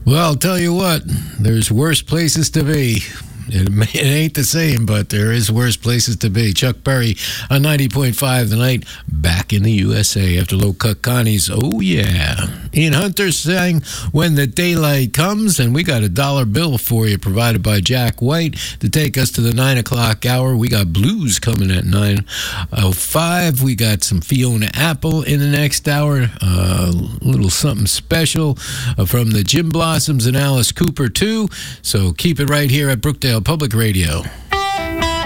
Well, I'll tell you what, there's worse places to be. It ain't the same, but there is worse places to be. Chuck Berry on 90.5 The Night, back in the USA after Low Cut Connie's Oh Yeah. Ian Hunter sang When the Daylight Comes, and we got a dollar bill for you provided by Jack White to take us to the 9 o'clock hour. We got blues coming at 9:05. We got some Fiona Apple in the next hour. A little something special from the Jim Blossoms and Alice Cooper, too. So keep it right here at Brookdale Public Radio.